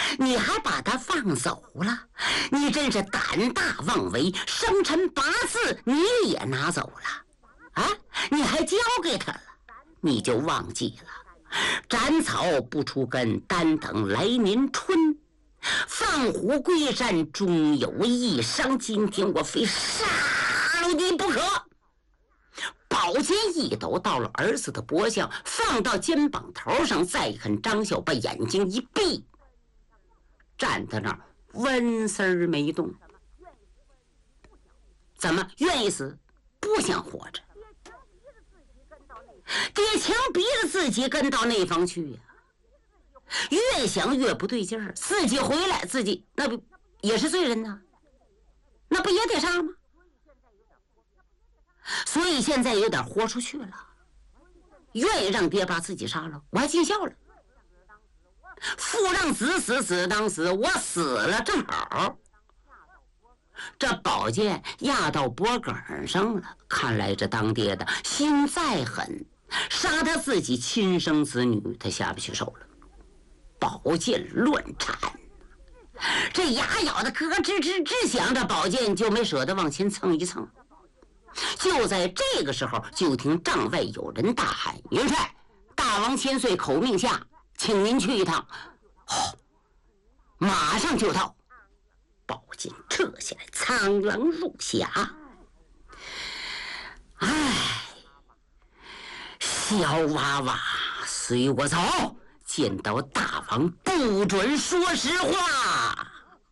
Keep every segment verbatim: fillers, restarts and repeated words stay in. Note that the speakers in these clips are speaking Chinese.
你还把他放走了，你真是胆大妄为，生辰八字你也拿走了啊！你还交给他了，你就忘记了，斩草不除根，单等来年春。放虎归山终有一伤，今天我非杀了你不可。宝剑一抖到了儿子的脖项，放到肩膀头上，再看张孝把眼睛一闭，站在那儿纹丝儿没动。怎么愿意死，不想活着？爹强逼着自己跟到那方去呀、啊，越想越不对劲儿，自己回来，自己那不也是罪人呢？那不也得杀吗？所以现在有点豁出去了，愿意让爹把自己杀了，我还尽孝了。父让子死，子当死，我死了正好。这宝剑压到脖梗上了，看来这当爹的心再狠，杀他自己亲生子女他下不去手了。宝剑乱缠，这牙咬的咯吱吱吱响，这宝剑就没舍得往前蹭一蹭。就在这个时候，就听帐外有人大喊：“元帅，大王千岁口命下，请您去一趟。”哦，马上就到。宝剑撤下来，苍狼入匣。哎，小娃娃，随我走，见到大王不准说实话。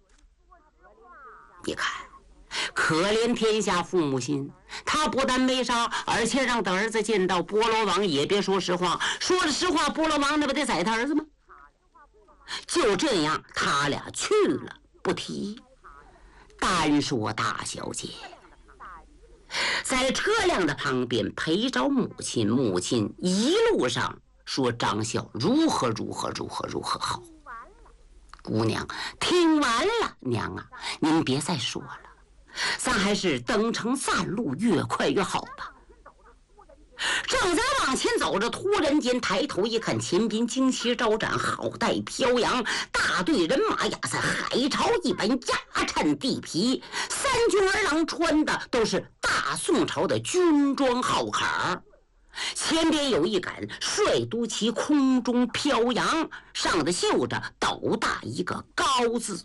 你看，可怜天下父母心，他不但没杀，而且让他儿子见到波罗王也别说实话，说了实话，波罗王那不得宰他儿子吗？就这样，他俩去了，不提。单说大小姐在车辆的旁边陪着母亲，母亲一路上说张孝如何如何如何如何好。姑娘听完了，娘啊，您别再说了，咱还是登城散路，越快越好吧。正在往前走着，突然间抬头一看，前边旌旗招展，好带飘扬，大队人马呀，在海潮一般压颤地皮。三军儿郎穿的都是大宋朝的军装号坎，前边有一杆帅都旗空中飘扬，上的绣着斗大一个高字。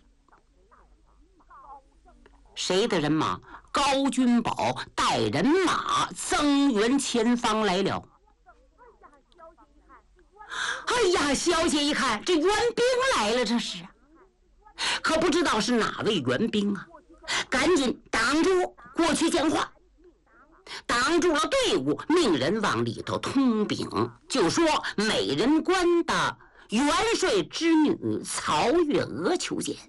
谁的人马？高君宝带人马增援前方来了。哎呀，小姐一看，这援兵来了，这是，可不知道是哪位援兵啊！赶紧挡住，过去讲话。挡住了队伍，命人往里头通禀，就说美人关的元帅之女曹月娥求见。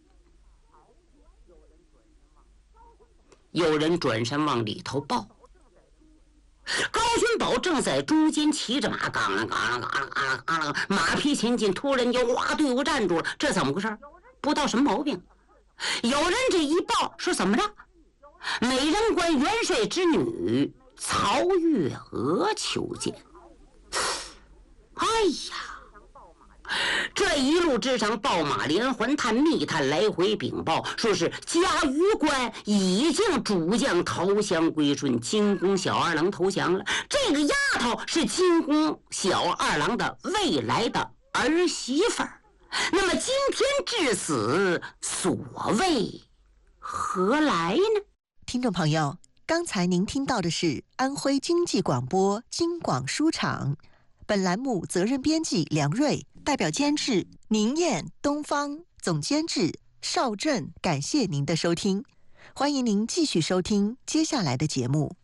有人转身往里头报，高君宝正在中间骑着马，嘎啦嘎啦嘎啦嘎啦嘎啦，马匹前进，突然间哗，队伍站住了，这怎么回事？不知道什么毛病。有人这一报说怎么着？美人关元帅之女曹月娥求见。哎呀，这一路之上，报马连环探、密探来回禀报，说是嘉峪关已经主将投降归顺，金宫小二郎投降了。这个丫头是金宫小二郎的未来的儿媳妇儿。那么今天至死，所谓何来呢？ 听众朋友，刚才您听到的是安徽经济广播京广书场，本栏目责任编辑梁瑞，代表监制宁燕、东方，总监制邵振。感谢您的收听，欢迎您继续收听接下来的节目。